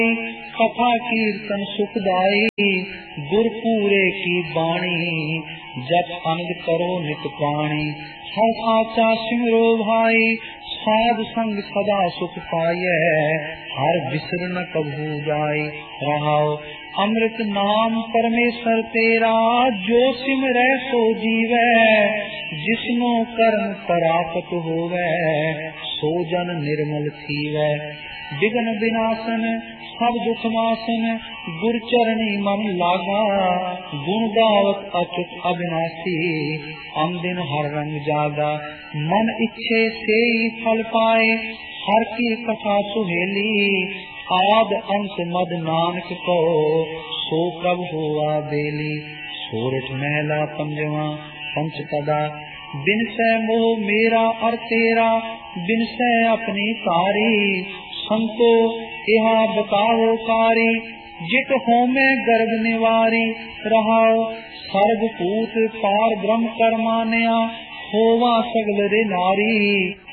कथा कीर्तन सुखदाई, गुर पूरे की बाणी, जप अनंद करो नित पाणी। हर साचा सिमरो भाई, साध संग सदा सुख पाइए, हर बिसर न कभू जाई। रहाओ अमृत नाम परमेश्वर तेरा, जो सिमरै सो जीवै, जिसनो कर्म परापत होवै, सो जन निर्मल थीवै। विघ्न विनाशन सब दुख नाशन, गुर चरणी मन लागा, गुण गावत अचुत अविनाशी, अनदिन हर रंग जागा। मन इच्छे से फल पाए, हर की कथा सुहेली, आद अंत मद नानक को, सो प्रभ हुआ बेली। सोरठ महला पंजवा पंचपदा, बिन सै मोह मेरा और तेरा, बिन सै अपनी तारी, संतो इहा बताओ कारी, जित होमे गर्भ निवारी। रहाओ सर्व पूत पार ब्रह्म कर मानिया, होवा सगल रे नारी,